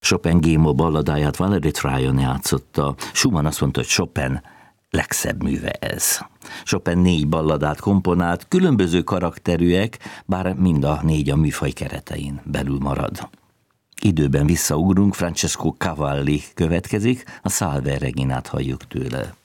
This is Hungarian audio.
Chopin G-moll balladáját Valerie Tryon játszotta. Schumann azt mondta, hogy Chopin legszebb műve ez. Chopin 4 balladát komponált, különböző karakterűek, bár mind a 4 a műfaj keretein belül marad. Időben visszaugrunk, Francesco Cavalli következik, a Salve Reginát halljuk tőle.